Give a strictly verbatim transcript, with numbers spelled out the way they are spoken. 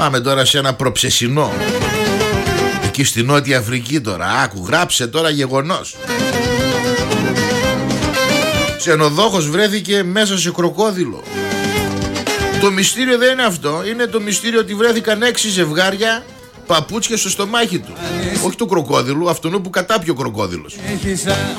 Πάμε τώρα σε ένα προψεσινό. Εκεί στη Νότια Αφρική τώρα. Άκου, γράψε τώρα γεγονός. Ξενοδόχος βρέθηκε μέσα σε κροκόδιλο. Το μυστήριο δεν είναι αυτό. Είναι το μυστήριο ότι βρέθηκαν έξι ζευγάρια παπούτσια στο στομάχι του. Όχι του κροκόδιλου, αυτού που κατάπιε ο κροκόδιλος.